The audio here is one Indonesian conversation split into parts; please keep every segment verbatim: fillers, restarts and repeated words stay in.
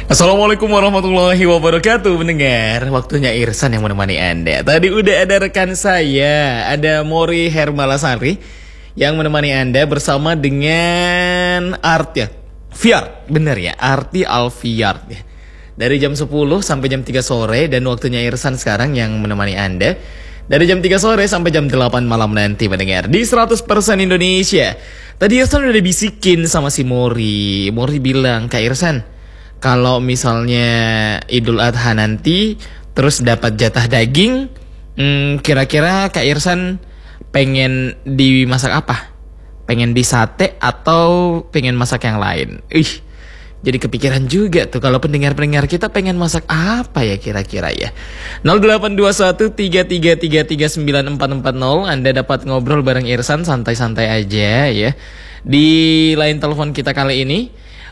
Assalamualaikum warahmatullahi wabarakatuh. Mendengar, waktunya Irsan yang menemani Anda. Tadi udah ada rekan saya, ada Mori Hermalasari yang menemani Anda bersama dengan Art ya, Fiar, bener ya, Arti Alfiard ya. Dari jam sepuluh sampai jam tiga sore, dan waktunya Irsan sekarang yang menemani Anda dari jam tiga sore sampai jam delapan malam nanti mendengar di seratus persen Indonesia. Tadi Irsan udah dibisikin sama si Mori. Mori bilang, Kak Irsan, kalau misalnya Idul Adha nanti terus dapat jatah daging, hmm, kira-kira Kak Irsan pengen dimasak apa? Pengen di sate atau pengen masak yang lain? Ih, jadi kepikiran juga tuh kalau pendengar-pendengar kita pengen masak apa ya kira-kira ya. nol delapan dua satu tiga tiga tiga tiga sembilan empat empat nol. Anda dapat ngobrol bareng Irsan santai-santai aja ya di line telepon kita kali ini.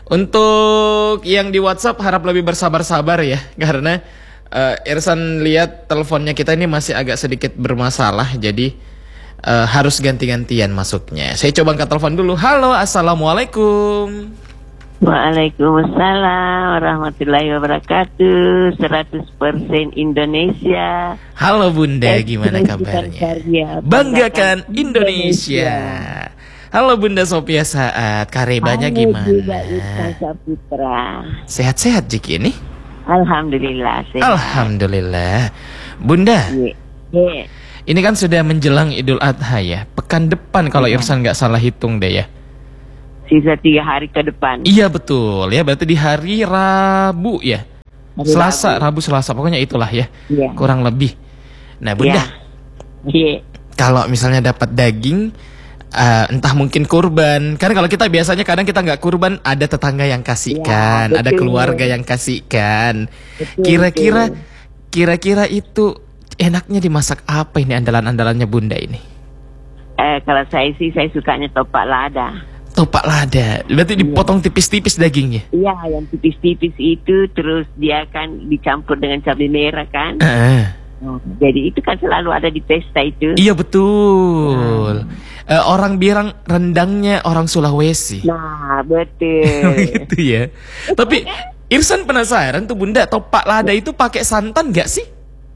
Untuk yang di WhatsApp harap lebih bersabar-sabar ya, karena uh, Irsan lihat teleponnya kita ini masih agak sedikit bermasalah, jadi uh, harus ganti-gantian masuknya. Saya coba angkat telepon dulu. Halo, assalamualaikum. Waalaikumsalam warahmatullahi wabarakatuh. seratus persen Indonesia. Halo Bunda, gimana kabarnya? Banggakan, Banggakan Indonesia. Indonesia. Halo Bunda Sophia Saat, karebanya gimana? Juga Saputra. Sehat-sehat Jiki ini? Alhamdulillah sehat. Alhamdulillah. Bunda, yeah. Yeah. ini kan sudah menjelang Idul Adha ya. Pekan depan kalau yeah. Irsan nggak salah hitung deh ya. Sisa tiga hari ke depan. Iya betul ya, berarti di hari Rabu ya. Hari Selasa, Rabu. Rabu Selasa, pokoknya itulah ya. Yeah. Kurang lebih. Nah Bunda, yeah. Yeah. kalau misalnya dapat daging, Uh, entah mungkin kurban, karena kalau kita biasanya kadang kita nggak kurban, ada tetangga yang kasihkan, ya, ada keluarga yang kasihkan. Betul, kira-kira, betul. kira-kira itu enaknya dimasak apa ini andalan-andalannya Bunda ini? Eh, kalau saya sih saya sukanya topak lada. Topak lada, berarti dipotong tipis-tipis dagingnya? Iya, yang tipis-tipis itu, terus dia kan dicampur dengan cabai merah kan? Uh. Oh, jadi itu kan selalu ada di pesta itu. Iya betul. Nah. Uh, orang bilang rendangnya orang Sulawesi. Nah betul. Gitu ya. Tapi Irsan penasaran tuh Bunda, topak lada itu pakai santan nggak sih?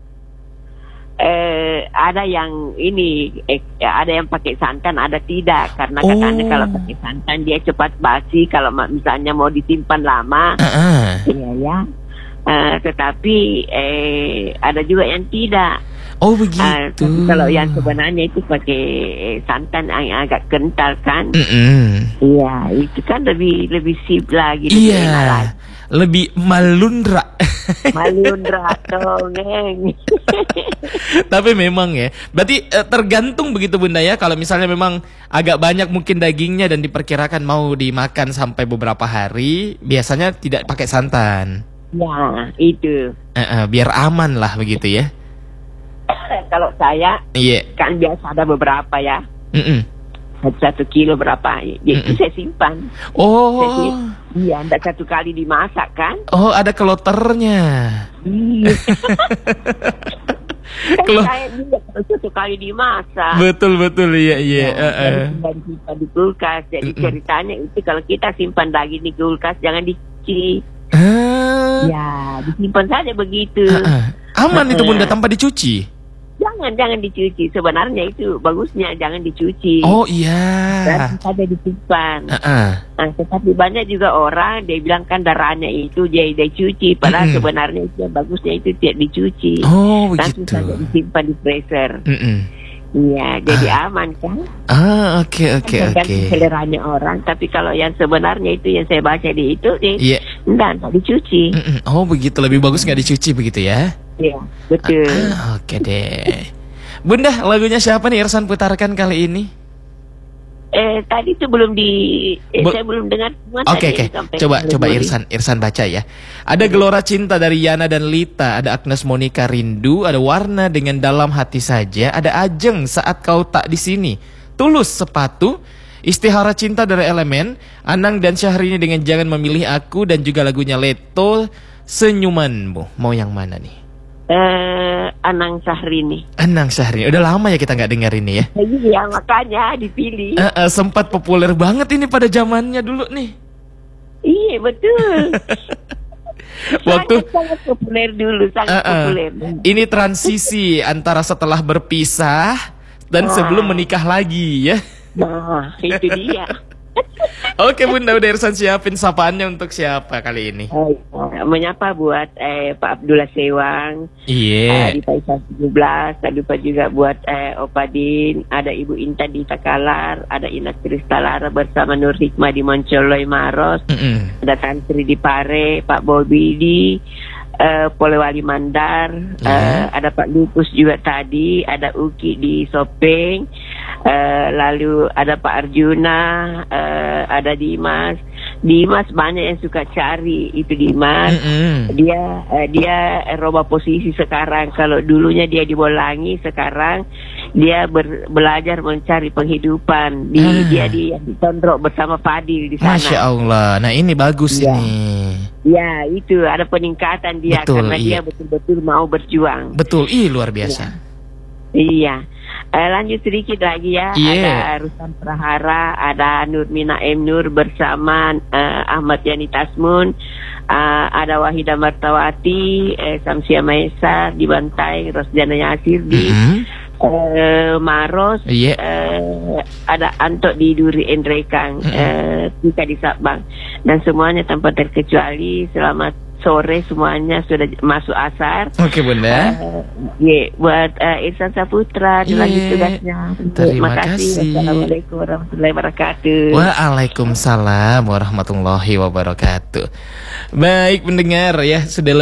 Eh, ada yang ini, eh, ada yang pakai santan, ada tidak. Karena oh. katanya kalau pakai santan dia cepat basi. Kalau misalnya mau disimpan lama, uh-uh. iya ya. Uh, tetapi eh, ada juga yang tidak. Oh begitu. Uh, kalau yang sebenarnya itu pakai santan yang agak kental kan. Mm-mm. Iya, itu kan lebih lebih sip lagi. Iya, lebih malundra. Malundra dongeng. Tapi memang ya, berarti eh, tergantung begitu Bunda ya. Kalau misalnya memang agak banyak mungkin dagingnya dan diperkirakan mau dimakan sampai beberapa hari, biasanya tidak pakai santan. Ya, itu. Uh, uh, biar aman lah begitu ya. Kalau saya, yeah. kan biasa ada beberapa ya. Mm-mm. Satu kilo berapa? Ya, itu saya simpan. Oh. Iya, tidak satu kali dimasak kan? Oh, ada keloternya. Iya. Kalau saya juga satu kali dimasak. Betul betul iya iya. Nah, uh, uh. Dan simpan di kulkas. Jadi mm-mm. ceritanya itu kalau kita simpan daging di kulkas jangan dicuci. Uh. Ya, disimpan saja begitu. Uh, uh. Aman uh, itu Bunda tanpa dicuci. Jangan, jangan dicuci. Sebenarnya itu bagusnya jangan dicuci. Oh iya. Dan saja disimpan. Uh, uh. Nah, tetapi banyak juga orang dia bilang kan darahnya itu dia dia cuci. Padahal mm-mm. sebenarnya itu bagusnya itu tidak dicuci. Oh langsung begitu. Saja disimpan di freezer. Mm-mm. Iya, jadi ah. aman kan? Ah, oke oke oke. Seleranya orang, tapi kalau yang sebenarnya itu yang saya baca di itu, yeah. enggak, enggak dicuci. Mm-mm. Oh begitu, lebih bagus nggak dicuci begitu ya? Iya, betul. Ah, oke deh. Bunda, lagunya siapa nih Irsan putarkan kali ini? Eh tadi itu belum di, eh, Be- saya belum dengar. Oke oke, coba coba Irsan Irsan baca ya. Ada Gelora Cinta dari Yana dan Lita, ada Agnes Monica Rindu, ada Warna dengan Dalam Hati Saja, ada Ajeng Saat Kau Tak di Sini, Tulus Sepatu, Istihara Cinta dari Elemen, Anang dan Syahrini dengan Jangan Memilih Aku, dan juga lagunya Leto Senyumanmu. Mau yang mana nih? Eh, Anang Syahrini. Anang Syahrini. Udah lama ya kita nggak dengar ini ya. Iya makanya dipilih. Uh, uh, sempat populer banget ini pada zamannya dulu nih. Iya betul. Waktu sangat, sangat populer dulu, sangat uh, uh, populer. Ini transisi antara setelah berpisah dan Nah. sebelum menikah lagi ya. Nah, itu dia. Oke Bunda, udah Irsan siapin sapaannya untuk siapa kali ini? Oh, menyapa buat eh, Pak Abdullah Sewang, Iya. eh, di Faisal tujuh belas, tak lupa juga buat eh, Opadin, ada Ibu Intan di Takalar, ada Inas Kristalara bersama Nur Hikmah di Moncoloy Maros, Mm-mm. ada Tantri di Pare, Pak Bobi di uh, Polewali Mandar, Yeah. uh, ada Pak Lupus juga tadi, ada Uki di Sopeng, uh, lalu ada Pak Arjuna, uh, ada Dimas. Dimas banyak yang suka cari itu Dimas. Mm-mm. Dia uh, dia roba posisi sekarang. Kalau dulunya dia di Bolangi, sekarang dia ber, belajar mencari penghidupan. Di, Ah. Dia di di Tondrok bersama Fadil di sana. Masya Allah. Nah ini bagus Ya. ini. Ya, itu ada peningkatan dia. Betul, karena dia iya. betul-betul mau berjuang. Betul, ih luar biasa. Iya. Eh, lanjut sedikit lagi ya. Iya. Ada Ruslan Prahara, ada Nurmina M Nur bersama eh, Ahmad Yani Tasmun, eh, ada Wahida Martawati, eh, Samsia Maesa di Bantai, Rosdiana Yasir di Mm-mm. eh, Maros, Iya. eh, ada Anto di Duri Endrekang, eh, Tika di Sabang, dan semuanya tanpa terkecuali selamat sore semuanya sudah masuk asar. Oke Bunda. Uh, ya, buat uh, Irsan Saputra Iya. lagi tugasnya. Terima kasih. kasih. Wassalamualaikum warahmatullahi wabarakatuh. Waalaikumsalam warahmatullahi wabarakatuh. Baik pendengar ya, sudah